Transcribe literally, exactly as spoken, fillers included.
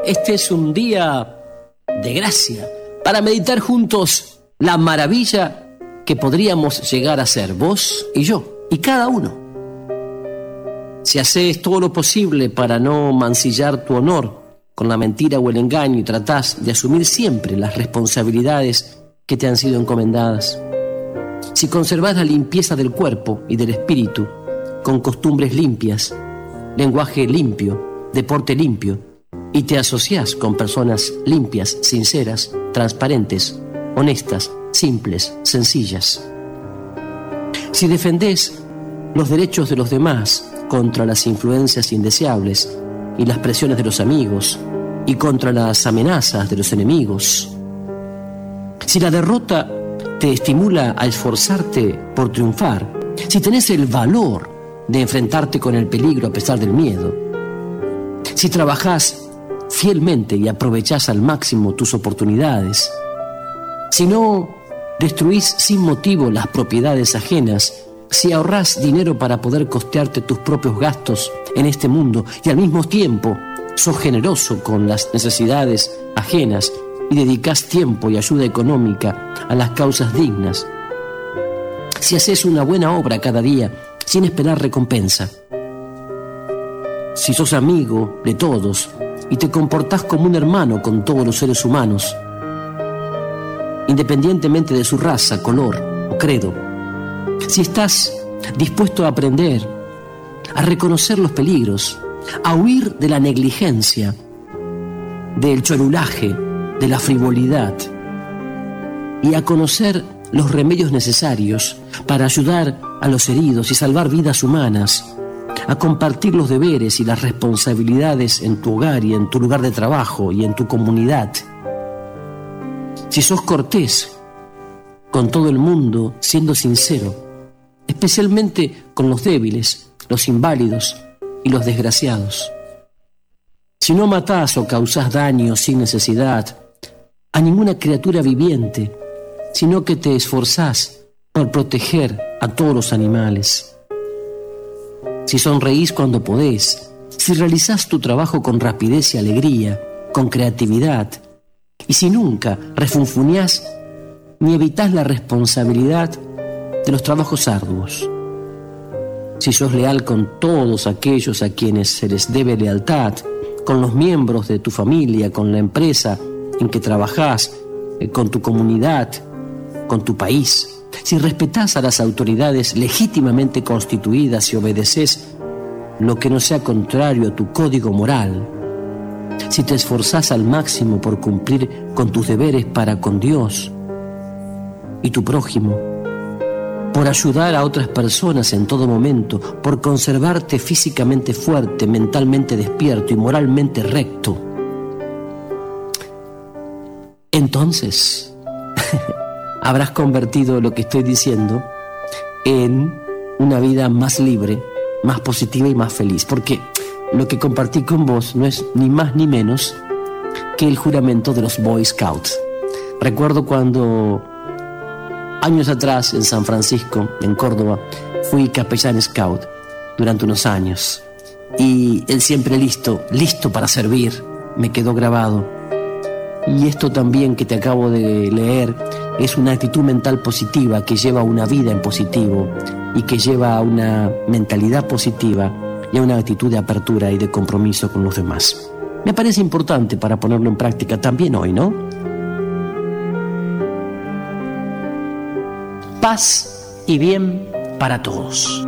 este es un día de gracia para meditar juntos la maravilla que podríamos llegar a ser vos y yo, y cada uno. Si haces todo lo posible para no mancillar tu honor con la mentira o el engaño y tratás de asumir siempre las responsabilidades que te han sido encomendadas. Si conservás la limpieza del cuerpo y del espíritu con costumbres limpias, lenguaje limpio, deporte limpio, y te asociás con personas limpias, sinceras, transparentes, honestas, simples, sencillas. Si defendés los derechos de los demás contra las influencias indeseables y las presiones de los amigos y contra las amenazas de los enemigos. Si la derrota te estimula a esforzarte por triunfar, si tenés el valor de enfrentarte con el peligro a pesar del miedo, si trabajás fielmente y aprovechás al máximo tus oportunidades, si no destruís sin motivo las propiedades ajenas, si ahorrás dinero para poder costearte tus propios gastos en este mundo y al mismo tiempo sos generoso con las necesidades ajenas y dedicás tiempo y ayuda económica a las causas dignas, si haces una buena obra cada día sin esperar recompensa, si sos amigo de todos y te comportás como un hermano con todos los seres humanos, independientemente de su raza, color o credo, si estás dispuesto a aprender, a reconocer los peligros, a huir de la negligencia, del chorulaje, de la frivolidad y a conocer los remedios necesarios para ayudar a los heridos y salvar vidas humanas, a compartir los deberes y las responsabilidades en tu hogar y en tu lugar de trabajo y en tu comunidad. Si sos cortés con todo el mundo, siendo sincero, especialmente con los débiles, los inválidos y los desgraciados. Si no matás o causás daño sin necesidad a ninguna criatura viviente, sino que te esforzás por proteger a todos los animales. Si sonreís cuando podés, si realizás tu trabajo con rapidez y alegría, con creatividad, y si nunca refunfuñás ni evitás la responsabilidad de los trabajos arduos. Si sos leal con todos aquellos a quienes se les debe lealtad, con los miembros de tu familia, con la empresa en que trabajás, con tu comunidad, con tu país. Si respetás a las autoridades legítimamente constituidas y obedecés lo que no sea contrario a tu código moral, si te esforzás al máximo por cumplir con tus deberes para con Dios y tu prójimo, por ayudar a otras personas en todo momento, por conservarte físicamente fuerte, mentalmente despierto y moralmente recto, entonces habrás convertido lo que estoy diciendo en una vida más libre, más positiva y más feliz, porque lo que compartí con vos no es ni más ni menos que el juramento de los Boy Scouts. Recuerdo cuando años atrás en San Francisco, en Córdoba, fui capellán scout durante unos años y el siempre listo, listo para servir, me quedó grabado. Y esto también que te acabo de leer es una actitud mental positiva que lleva a una vida en positivo y que lleva a una mentalidad positiva y a una actitud de apertura y de compromiso con los demás. Me parece importante para ponerlo en práctica también hoy, ¿no? Paz y bien para todos.